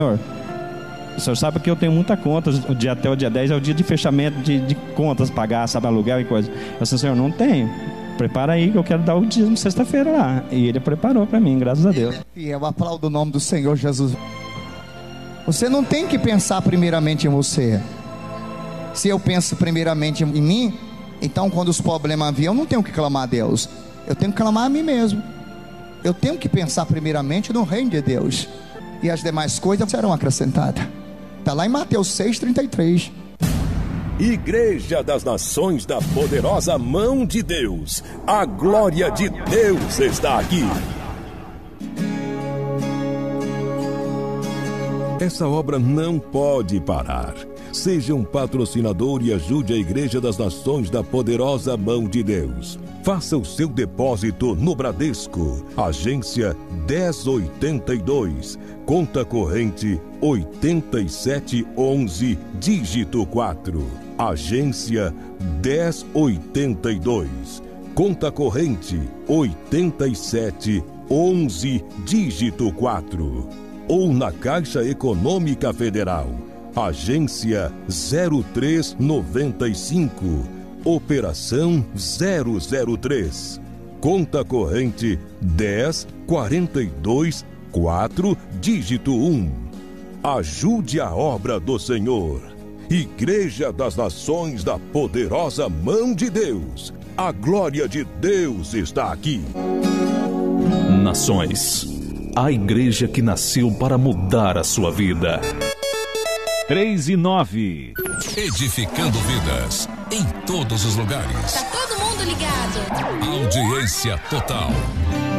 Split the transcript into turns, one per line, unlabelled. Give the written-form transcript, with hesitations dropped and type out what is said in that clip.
Senhor, o senhor sabe que eu tenho muita conta, até o dia 10 é o dia de fechamento de contas, pagar, sabe, aluguel e coisa. Eu disse, Senhor, não tenho. Prepara aí que eu quero dar o dízimo sexta-feira lá. E ele preparou para mim, graças a Deus.
E eu aplaudo o nome do Senhor Jesus. Você não tem que pensar primeiramente em você. Se eu penso primeiramente em mim, então quando os problemas virem, eu não tenho que clamar a Deus. Eu tenho que clamar a mim mesmo. Eu tenho que pensar primeiramente no reino de Deus. E as demais coisas serão acrescentadas. Está lá em Mateus 6,33.
Igreja das Nações da Poderosa Mão de Deus. A glória de Deus está aqui. Essa obra não pode parar. Seja um patrocinador e ajude a Igreja das Nações da Poderosa Mão de Deus. Faça o seu depósito no Bradesco, agência 1082, conta corrente 8711, dígito 4. Agência 1082, conta corrente 8711, dígito 4. Ou na Caixa Econômica Federal, agência 0395, operação 003, conta corrente 10424, dígito 1. Ajude a obra do Senhor. Igreja das Nações da Poderosa Mão de Deus. A glória de Deus está aqui.
Nações, a igreja que nasceu para mudar a sua vida. 3:09.
Edificando vidas em todos os lugares.
Tá todo mundo ligado.
Audiência total.